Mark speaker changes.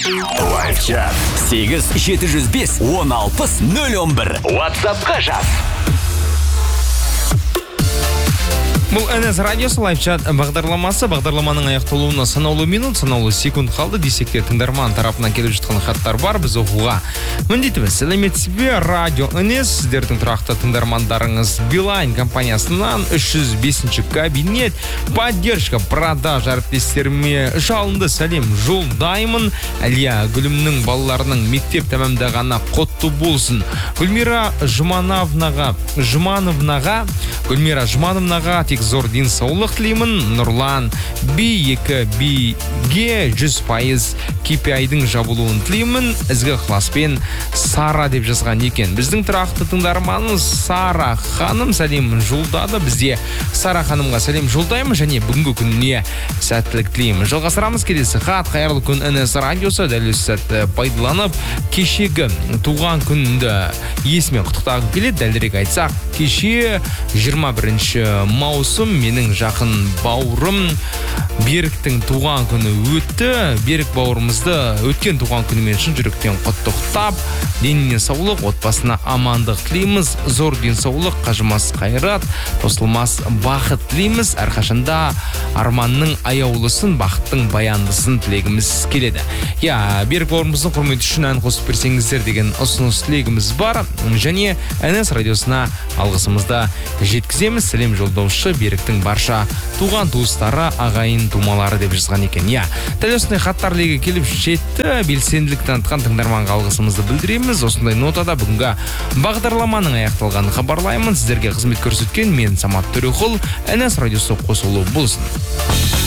Speaker 1: Лайфчат 8-705-1060-011 WhatsApp-қа жаз.
Speaker 2: Бұл НС радиосы лайфчат бағдарламасы. Бағдарламаның аяқталуына санаулы минут, санаулы секунд қалды десек те тыңдарман тарапынан келіп жатқан хаттар бар. Біз оқуға міндетіміз. Сәлеметсіз бе, радио НС, сіздердің тұрақты тыңдармандарыңыз Билайн компаниясынан 305 кабинет поддержка продаж әріптестеріме жалынды сәлем жолдаймын. Әлия Гүлімнің балаларының мектеп тәмамдағаны құтты болсын. Гүлмира Жұмановнаға тек зор денсаулық тілеймін. Нұрлан B2B'ге 100% KPI-дің жабылуын тілеймін. Ізгі ықыласпен Сара деп жазған екен. Біздің тұрақты тыңдарманымыз Сара ханым сәлемін жолдады. Бізде Сара ханымға сәлем жолдаймын және бүгінгі күніне сәттілік тілеймін. Жалғастырамыз келесі хат. Қайырлы күн НС радиосы. Дәл осы сәтті пайдаланып кешегі туған күнді есіме құттықтағым келеді. Дәлірек айтсақ, кеше 21 маусым менің жақын бауырым Беріктің туған күні өтті. Берік бауырымызды өткен туған күнімен шын жүректен құттықтап, деніне саулық, отбасына амандық тілейміз. Зор денсаулық, қажымас қайрат, тосылмас бақыт тілейміз. Әрқашанда арманның аяулысын, бақыттың баяндысын тілегіміз келеді. Берік бауырымыздың құрметі үшін ән қосып берсеңіздер деген ұсыныс тілегіміз бар. Және НС радиосына алғысымызды жеткіземіз. Сәлем жолдаушы Беріктің барша туған туыстары, ағайын тумалары деп жазған екен. Дәл осындай хаттар легі келіп жетті. Белсенділік танытқан тыңдарманға алғысымызды білдіреміз. Осындай нотада бүгінгі бағдарламаның аяқталғанын хабарлаймын. Сіздерге қызмет көрсеткен мен Самат Төреқұл. НС радиосы қосылу болсын.